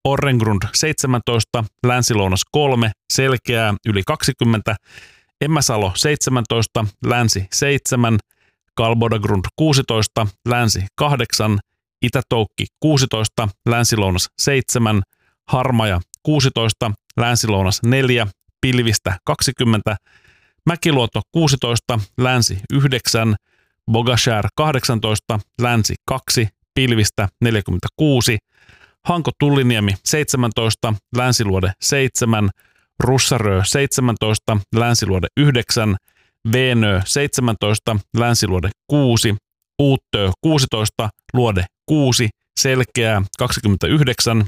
Orrengrund 17, Länsi-Lounas 3, selkeää yli 20, Emäsalo 17, Länsi 7, Kalbodagrund 16, Länsi 8, Itätoukki 16, Länsi-Lounas 7, Harmaja 16, Länsi-Lounas 4, pilvistä 20, Mäkiluoto 16, Länsi 9, Bogashär 18, Länsi 2, pilvistä 46, Hanko-Tulliniemi 17, Länsiluode 7, Russarö 17, Länsiluode 9, Veenö 17, Länsiluode 6, Uuttöö 16, Luode 6, selkeää 29,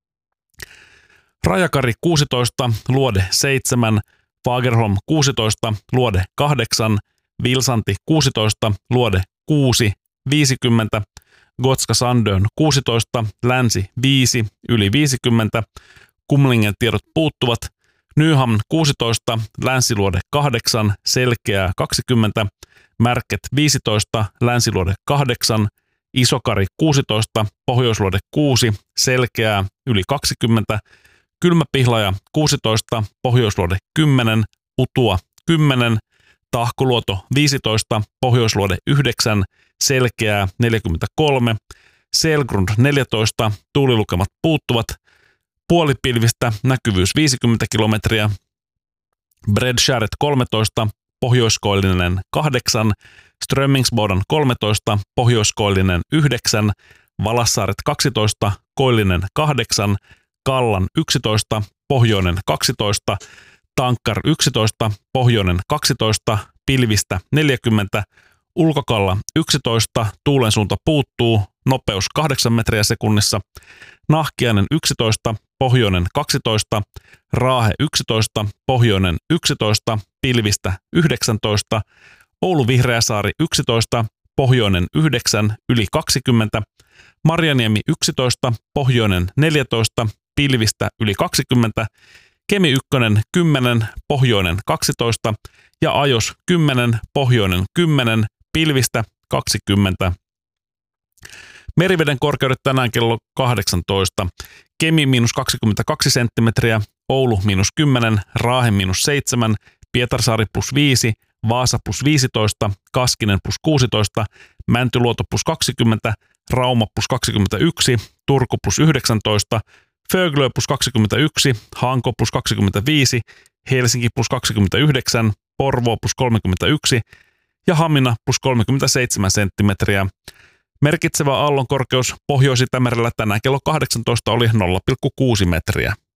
Rajakari 16, Luode 7, Fagerholm 16, Luode 8, Vilsanti 16, Luode 6, 50, Gotska Sandön 16, Länsi 5, yli 50, Kumlingen tiedot puuttuvat, Nyhamn 16, Länsiluode 8, selkeää 20, Märket 15, Länsiluode 8, Isokari 16, Pohjoisluode 6, selkeää yli 20, Kylmäpihlaja 16, Pohjoisluode 10, Utua 10, Tahkoluoto 15, Pohjoisluode 9, selkeää 43, Selgrund 14, tuulilukemat puuttuvat, puolipilvistä näkyvyys 50 kilometriä, Bredskäret 13, Pohjoiskoillinen 8, Strömmingsboden 13, Pohjoiskoillinen 9, Valassaaret 12, Koillinen 8, Kallan 11, Pohjoinen 12, Tankkar 11, Pohjoinen 12, pilvistä 40, Ulkokalla 11, tuulen suunta puuttuu, nopeus 8 metriä sekunnissa, Nahkiainen 11, Pohjoinen 12, Raahe 11, Pohjoinen 11, pilvistä 19, Oulu Vihreäsaari 11, Pohjoinen 9, yli 20, Marjaniemi 11, Pohjoinen 14, pilvistä yli 20, Kemi 1, 10, Pohjoinen 12 ja Ajos 10, Pohjoinen 10, pilvistä 20. Meriveden korkeudet tänään kello 18. Kemi -22 senttimetriä, Oulu -10, Raahe -7, Pietarsaari +5, Vaasa +15, Kaskinen +16, Mäntyluoto +20, Rauma +21, Turku +19, Föglö +21, Hanko +25, Helsinki +29, Porvoo +31 ja Hamina +37 senttimetriä. Merkitsevä aallonkorkeus Pohjois-Itämerellä tänään kello 18 oli 0,6 metriä.